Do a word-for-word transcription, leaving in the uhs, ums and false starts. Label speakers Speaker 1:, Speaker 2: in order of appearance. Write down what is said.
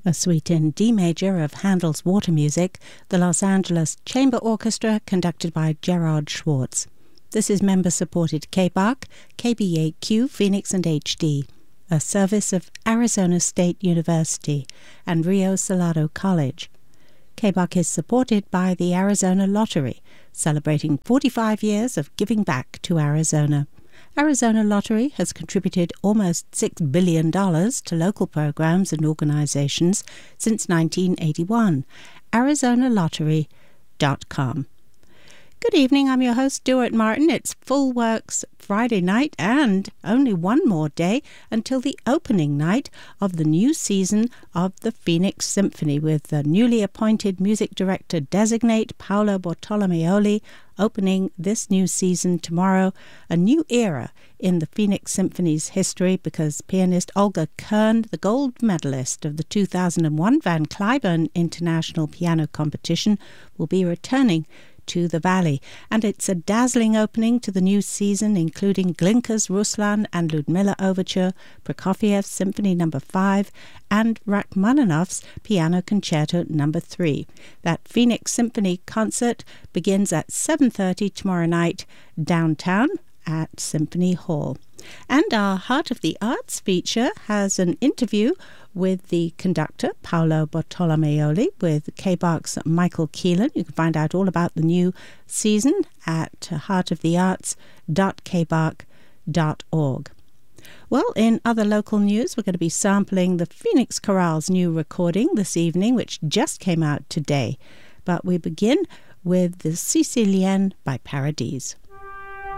Speaker 1: A suite in D major of Handel's Water Music, the Los Angeles Chamber Orchestra, conducted by Gerard Schwartz. This is member-supported K B A C, K B A Q, Phoenix and H D, a service of Arizona State University and Rio Salado College. K B A C is supported by the Arizona Lottery, celebrating forty-five years of giving back to Arizona. Arizona Lottery has contributed almost six billion dollars to local programs and organizations since nineteen eighty-one. Arizona Lottery dot com. Good evening, I'm your host, Stuart Martin. It's Full Works Friday night and only one more day until the opening night of the new season of the Phoenix Symphony, with the newly appointed music director designate Paolo Bortolomeoli opening this new season tomorrow, a new era in the Phoenix Symphony's history, because pianist Olga Kern, the gold medalist of the two thousand one Van Cliburn International Piano Competition, will be returning to the Valley, and it's a dazzling opening to the new season, including Glinka's Ruslan and Ludmilla Overture, Prokofiev's Symphony Number Five, and Rachmaninoff's Piano Concerto Number Three. That Phoenix Symphony concert begins at seven thirty tomorrow night downtown at Symphony Hall. And our Heart of the Arts feature has an interview with the conductor, Paolo Bortolomeoli, with K B A C's Michael Keelan. You can find out all about the new season at heart of the arts dot k b a c dot org. Well, in other local news, we're going to be sampling the Phoenix Chorale's new recording this evening, which just came out today. But we begin with the Sicilienne by Paradise.